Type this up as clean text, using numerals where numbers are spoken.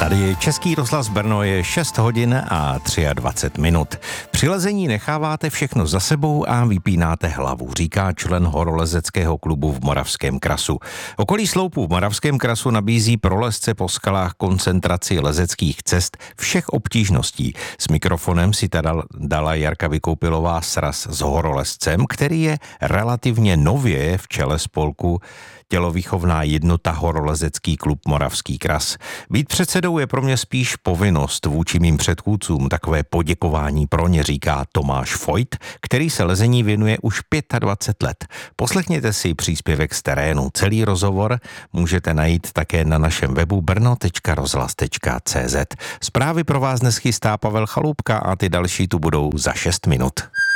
Tady je Český rozhlas Brno, je 6 hodin a 23 minut. Při lezení necháváte všechno za sebou a vypínáte hlavu, říká člen horolezeckého klubu v Moravském Krasu. Okolí sloupů v Moravském Krasu nabízí pro lezce po skalách koncentraci lezeckých cest všech obtížností. S mikrofonem si teda dala Jarka Vykoupilová sraz s horolezcem, který je relativně nově v čele spolku Tělovýchovná jednota horolezecký klub Moravský Kras. Být předsedou je pro mě spíš povinnost vůči mým předchůdcům, takové poděkování pro ně, říká Tomáš Fojt, který se lezení věnuje už 25 let. Poslechněte si příspěvek z terénu. Celý rozhovor můžete najít také na našem webu brno.rozhlas.cz. Zprávy pro vás dnes chystá Pavel Chaloupka a ty další tu budou za 6 minut.